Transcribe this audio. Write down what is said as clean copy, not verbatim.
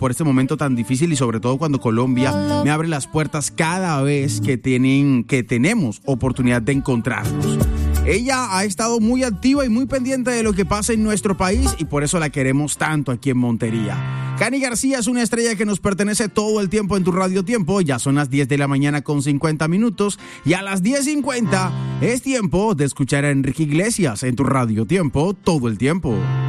por este momento tan difícil y sobre todo cuando Colombia me abre las puertas cada vez que tenemos oportunidad de encontrarnos. Ella ha estado muy activa y muy pendiente de lo que pasa en nuestro país y por eso la queremos tanto aquí en Montería. Cani García es una estrella que nos pertenece todo el tiempo en tu Radio Tiempo. Ya son las 10 de la mañana con 50 minutos y a las 10:50 es tiempo de escuchar a Enrique Iglesias en tu Radio Tiempo todo el tiempo.